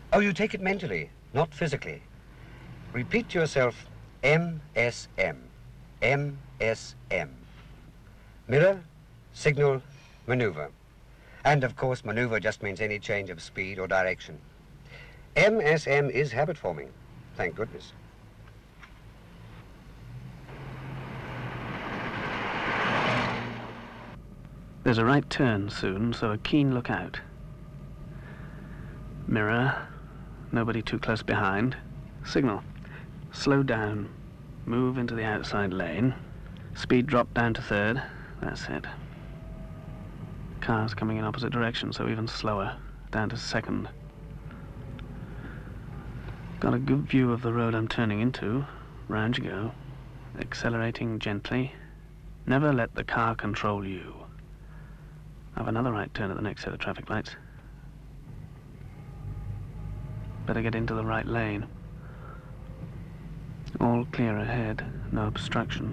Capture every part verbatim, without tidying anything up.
Oh, you take it mentally, not physically. Repeat to yourself, M S M, M S M. Mirror, signal, maneuver. And of course, maneuver just means any change of speed or direction. M S M is habit forming, thank goodness. There's a right turn soon, so a keen look out. Mirror, nobody too close behind. Signal, slow down, move into the outside lane. Speed drop down to third, that's it. Cars coming in opposite direction, so even slower, down to second. Got a good view of the road I'm turning into. Round you go. Accelerating gently. Never let the car control you. Have another right turn at the next set of traffic lights. Better get into the right lane. All clear ahead, no obstructions.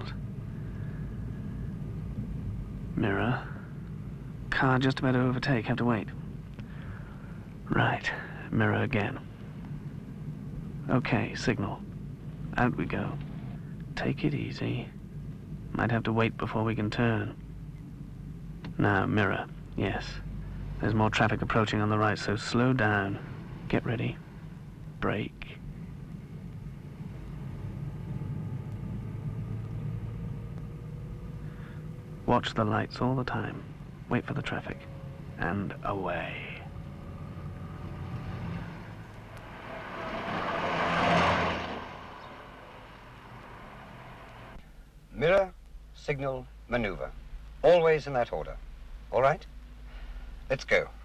Mirror. Car just about to overtake, have to wait. Right, mirror again. Okay, signal. Out we go. Take it easy. Might have to wait before we can turn. Now, mirror. Yes. There's more traffic approaching on the right, so slow down. Get ready. Brake. Watch the lights all the time. Wait for the traffic. And away. Mirror, signal, maneuver. Always in that order. All right? Let's go.